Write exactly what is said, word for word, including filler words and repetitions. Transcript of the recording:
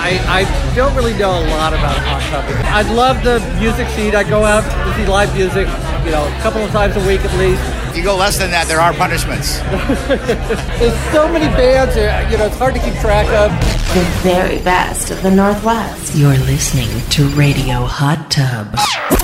I, I don't really know a lot about hot tub. I love the music scene. I go out to see live music, you know, a couple of times a week at least. If you go less than that, there are punishments. There's so many bands, you know, it's hard to keep track of. The very best of the Northwest. You're listening to Radio Hot Tub.